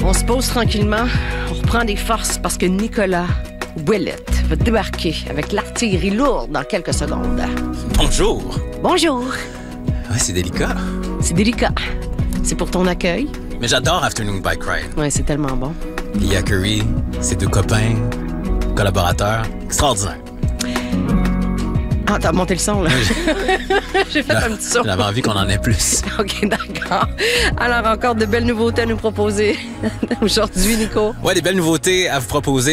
On se pose tranquillement, on reprend des forces parce que Nicolas Ouellet va débarquer avec l'artillerie lourde dans quelques secondes. Bonjour. Bonjour. Ouais, c'est délicat. C'est délicat. C'est pour ton accueil. Mais j'adore Afternoon Bike Ride. Ouais, c'est tellement bon. Lia Curry, ses deux copains, collaborateurs, extraordinaire. Ah, t'as monté le son, là. J'ai fait un petit son. J'avais envie qu'on en ait plus. OK, d'accord. Alors, encore de belles nouveautés à nous proposer aujourd'hui, Nico. Ouais, des belles nouveautés à vous proposer.